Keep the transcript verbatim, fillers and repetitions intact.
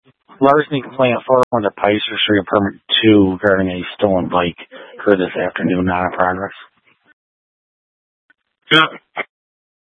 Larceny complaint four on the Picer Street Permit two regarding a stolen bike occurred this afternoon, not in progress. Yeah.